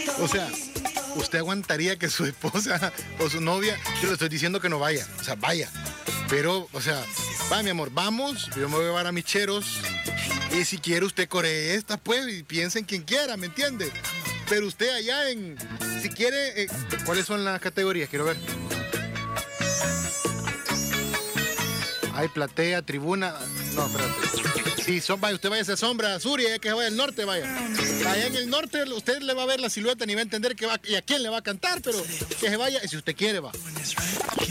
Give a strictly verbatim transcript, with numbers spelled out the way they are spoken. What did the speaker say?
O sea, ¿usted aguantaría que su esposa o su novia, yo le estoy diciendo que no vaya, o sea, vaya, pero, o sea, va mi amor, vamos, yo me voy a llevar a mis cheros, y si quiere usted coree esta, pues, y piense en quien quiera, ¿me entiende? Pero usted allá en, si quiere, eh, ¿cuáles son las categorías? Quiero ver. Hay platea, tribuna, no, espérate. Sí, son, vaya, usted vaya a esa sombra, sur, y que se vaya al norte, vaya. Allá en el norte usted le va a ver la silueta ni va a entender que va, y a quién le va a cantar, pero que se vaya, si usted quiere, va.